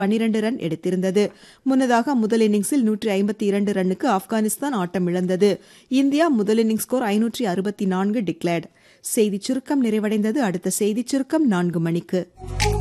12 run எடுத்திருந்தது. முன்னதாக முதல் இன்னிங்ஸில் 152 ரன்னுக்கு ஆப்கானிஸ்தான் ஆட்டமிழந்தது. இந்தியா முதல் இன்னிங்ஸ் ஸ்கோர் 564 டிக்ளேர்ட். செய்திச் சுருக்கம் நிறைவடைந்தது. அடுத்த செய்திச் சுருக்கம் 4 மணிக்கு.